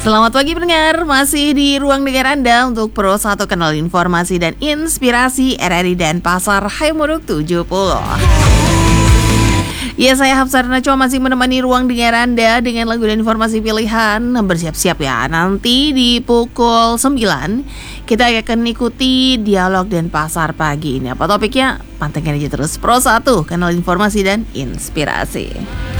Selamat pagi pendengar, masih di ruang dengar Anda untuk Pro 1 Kanal Informasi dan Inspirasi RRI dan Pasar Hayamuruk 70. Ya, saya Hafsar Najwa masih menemani ruang dengar Anda dengan lagu dan informasi pilihan. Bersiap-siap ya, nanti di pukul 9 kita akan ikuti dialog dan pasar pagi ini. Apa topiknya? Pantengin aja terus Pro 1 Kanal Informasi dan Inspirasi.